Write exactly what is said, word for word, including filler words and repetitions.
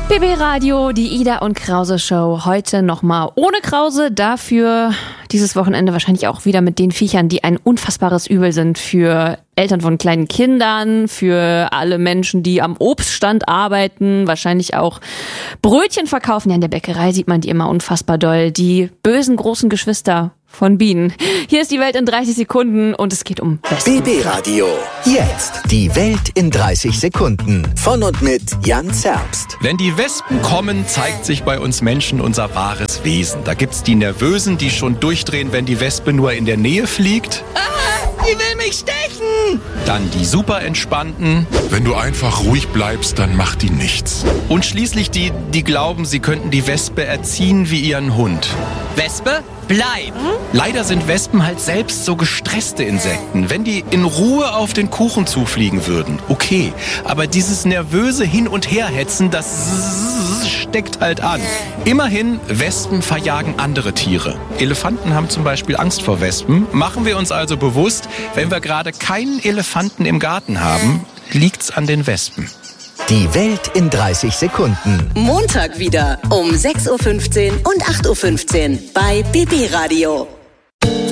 B B Radio, die Ida und Krause Show. Heute nochmal ohne Krause, dafür dieses Wochenende wahrscheinlich auch wieder mit den Viechern, die ein unfassbares Übel sind für Eltern von kleinen Kindern, für alle Menschen, die am Obststand arbeiten, wahrscheinlich auch Brötchen verkaufen. Ja, in der Bäckerei sieht man die immer unfassbar doll. Die bösen großen Geschwister von Bienen. Hier ist die Welt in dreißig Sekunden und es geht um Wespen. B B Radio. Jetzt die Welt in dreißig Sekunden. Von und mit Jan Zerbst. Wenn die Wespen kommen, zeigt sich bei uns Menschen unser wahres Wesen. Da gibt's die Nervösen, die schon durchdrehen, wenn die Wespe nur in der Nähe fliegt. Ah, die will mich stechen! Dann die super entspannten. Wenn du einfach ruhig bleibst, dann macht die nichts. Und schließlich die, die glauben, sie könnten die Wespe erziehen wie ihren Hund. Wespe, bleib! Leider sind Wespen halt selbst so gestresste Insekten. Wenn die in Ruhe auf den Kuchen zufliegen würden, okay. Aber dieses nervöse Hin- und Herhetzen, das steckt halt an. Immerhin, Wespen verjagen andere Tiere. Elefanten haben zum Beispiel Angst vor Wespen. Machen wir uns also bewusst, wenn wir gerade keinen Elefanten im Garten haben, liegt's an den Wespen. Die Welt in dreißig Sekunden. Montag wieder um sechs Uhr fünfzehn und acht Uhr fünfzehn bei B B Radio.